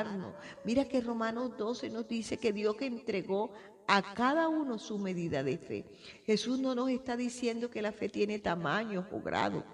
ayudarnos. Mira que Romanos 12 nos dice que Dios que entregó a cada uno su medida de fe. Jesús no nos está diciendo que la fe tiene tamaños o grados.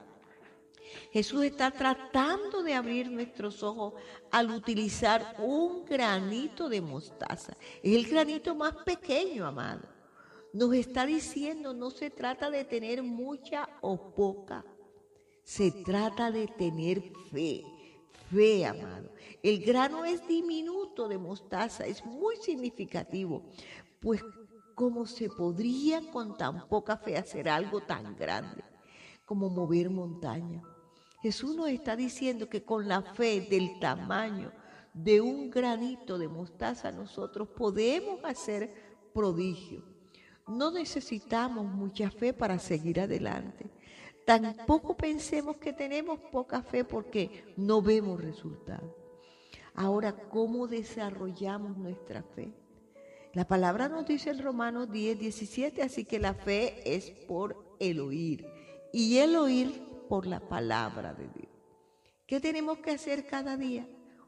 Jesús está tratando de abrir nuestros ojos al utilizar un granito de mostaza. Es el granito más pequeño, amado. Nos está diciendo, no se trata de tener mucha o poca, se trata de tener fe. Fe, amado. El grano es diminuto de mostaza, es muy significativo. Pues, ¿cómo se podría con tan poca fe hacer algo tan grande como mover montaña? Jesús nos está diciendo que con la fe del tamaño de un granito de mostaza nosotros podemos hacer prodigios. No necesitamos mucha fe para seguir adelante. Tampoco pensemos que tenemos poca fe porque no vemos resultados. Ahora, ¿cómo desarrollamos nuestra fe? La palabra nos dice en Romanos 10:17, así que la fe es por el oír y el oír por la palabra de Dios. ¿Qué tenemos que hacer cada día?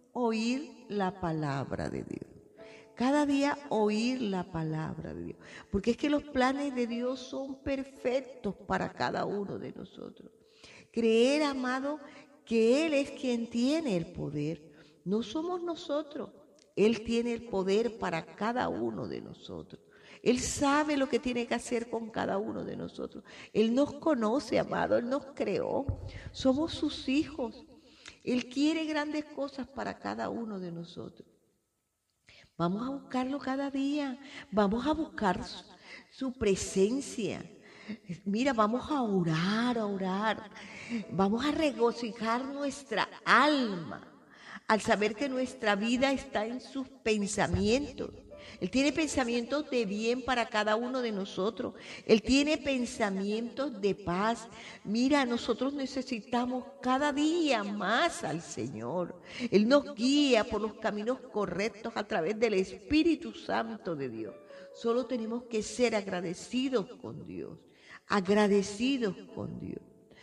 Oír la palabra de Dios. Cada día oír la palabra de Dios. Porque es que los planes de Dios son perfectos para cada uno de nosotros. Creer, amado, que Él es quien tiene el poder. No somos nosotros. Él tiene el poder para cada uno de nosotros. Él sabe lo que tiene que hacer con cada uno de nosotros. Él nos conoce, amado. Él nos creó. Somos sus hijos. Él quiere grandes cosas para cada uno de nosotros. Vamos a buscarlo cada día. Vamos a buscar su presencia. Mira, vamos a orar, a orar. Vamos a regocijar nuestra alma al saber que nuestra vida está en sus pensamientos. Él tiene pensamientos de bien para cada uno de nosotros. Él tiene pensamientos de paz. Mira, nosotros necesitamos cada día más al Señor. Él nos guía por los caminos correctos a través del Espíritu Santo de Dios. Solo tenemos que ser agradecidos con Dios. Agradecidos con Dios.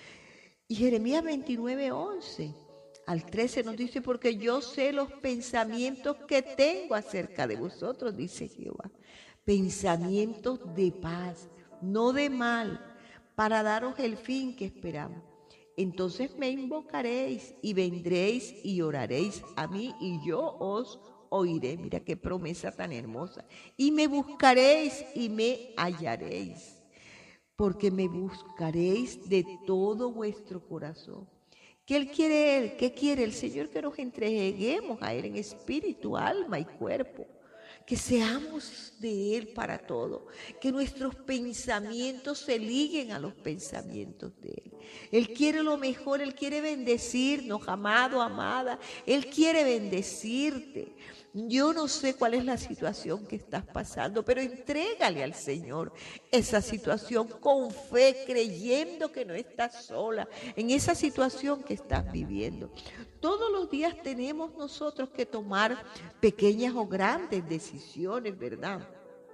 Y Jeremías 29:11 al 13 nos dice, porque yo sé los pensamientos que tengo acerca de vosotros, dice Jehová. Pensamientos de paz, no de mal, para daros el fin que esperamos. Entonces me invocaréis y vendréis y oraréis a mí y yo os oiré. Mira qué promesa tan hermosa. Y me buscaréis y me hallaréis, porque me buscaréis de todo vuestro corazón. ¿Qué Él quiere Él? ¿Qué quiere el Señor? Que nos entreguemos a Él en espíritu, alma y cuerpo. Que seamos de Él para todo. Que nuestros pensamientos se liguen a los pensamientos de Él. Él quiere lo mejor, Él quiere bendecirnos, amado, amada. Él quiere bendecirte. Yo no sé cuál es la situación que estás pasando, pero entrégale al Señor esa situación con fe, creyendo que no estás sola en esa situación que estás viviendo. Todos los días tenemos nosotros que tomar pequeñas o grandes decisiones, ¿verdad?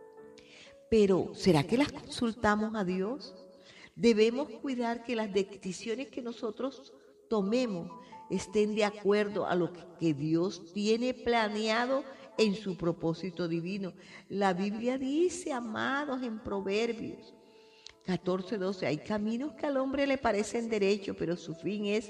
Pero, ¿será que las consultamos a Dios? Debemos cuidar que las decisiones que nosotros tomemos estén de acuerdo a lo que Dios tiene planeado en su propósito divino. La Biblia dice, amados, en Proverbios 14:12, hay caminos que al hombre le parecen derechos, pero su fin es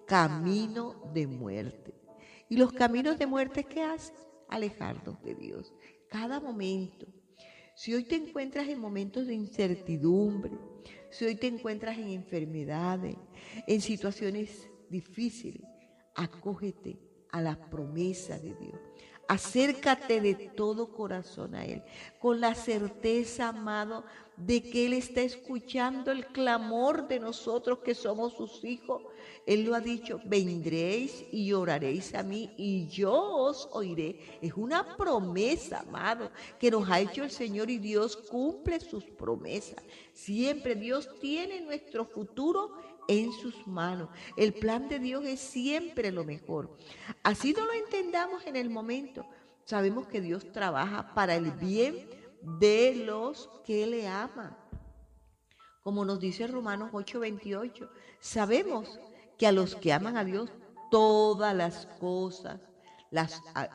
camino de muerte. ¿Y los caminos de muerte qué hacen? Alejarnos de Dios. Cada momento. Si hoy te encuentras en momentos de incertidumbre, si hoy te encuentras en enfermedades, en situaciones difíciles, acógete a la promesa de Dios. Acércate de todo corazón a Él, con la certeza, amado, de que Él está escuchando el clamor de nosotros que somos sus hijos. Él lo ha dicho, vendréis y oraréis a mí y yo os oiré. Es una promesa, amado, que nos ha hecho el Señor y Dios cumple sus promesas. Siempre Dios tiene nuestro futuro en sus manos. El plan de Dios es siempre lo mejor. Así no lo entendamos en el momento. Sabemos que Dios trabaja para el bien de los que le aman. Como nos dice Romanos 8:28, sabemos que a los que aman a Dios, todas las cosas